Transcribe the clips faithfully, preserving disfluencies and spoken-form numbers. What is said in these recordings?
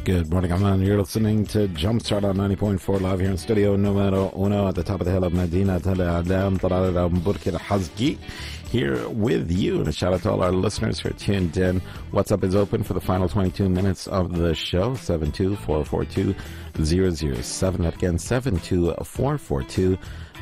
Good morning, Amman. You're listening to Jumpstart on ninety point four live here in studio numero uno at the top of the hill of Medina Tel Adam, Burkina Hazgi, here with you. And a shout out to all our listeners who are tuned in. WhatsApp is open for the final twenty-two minutes of the show, seven two four four two zero zero seven. That again, seven two four four two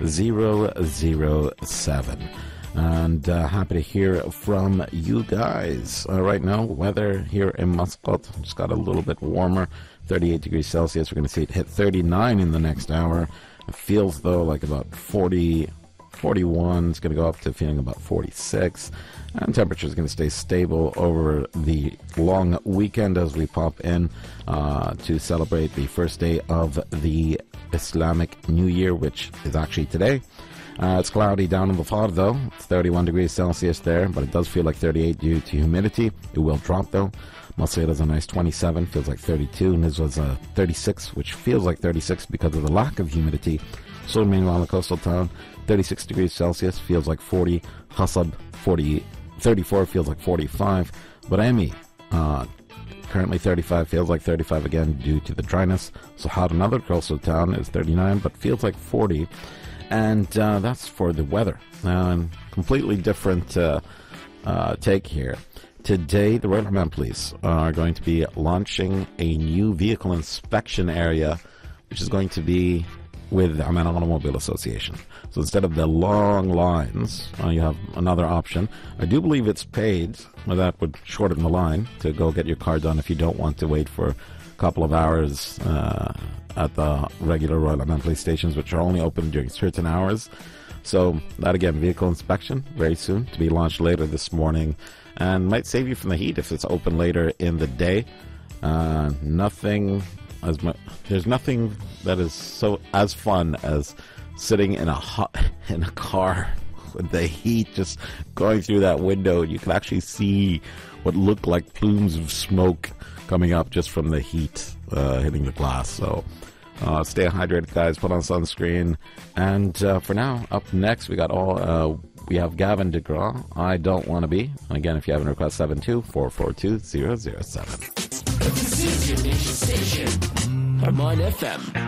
zero zero seven. And uh, happy to hear from you guys. Uh, right now, weather here in Muscat just got a little bit warmer, thirty-eight degrees Celsius. We're going to see it hit thirty-nine in the next hour. It feels, though, like about forty, forty-one. It's going to go up to feeling about forty-six. And temperature is going to stay stable over the long weekend as we pop in uh, to celebrate the first day of the Islamic New Year, which is actually today. Uh, it's cloudy down in the far, though. It's thirty-one degrees Celsius there, but it does feel like thirty-eight due to humidity. It will drop, though. Masir is a nice twenty-seven, feels like thirty-two. Niz was a thirty-six, which feels like thirty-six because of the lack of humidity. So, meanwhile, a coastal town, thirty-six degrees Celsius, feels like forty. Khasab, forty, thirty-four, feels like forty-five. Barami, uh, currently thirty-five, feels like thirty-five again due to the dryness. Sahar, another coastal town, is thirty-nine, but feels like forty. And uh, that's for the weather. Uh, completely different uh, uh, take here. Today, the Royal Amman Police are going to be launching a new vehicle inspection area, which is going to be with the Amman Automobile Association. So instead of the long lines, uh, you have another option. I do believe it's paid. Well, that would shorten the line to go get your car done if you don't want to wait for a couple of hours uh, at the regular Royal Amman Police stations, which are only open during certain hours. So that, again, vehicle inspection very soon to be launched later this morning, and might save you from the heat if it's open later in the day. Uh, nothing as much. There's nothing that is so as fun as sitting in a hot in a car with the heat just going through that window. You can actually see what look like plumes of smoke coming up just from the heat uh, hitting the glass. So uh, stay hydrated, guys. Put on sunscreen. And uh, for now, up next, we got all. Uh, we have Gavin DeGraw. I don't want to be. Again, if you have a request, seven two four four two zero zero seven. This is your nation station, Amman F M.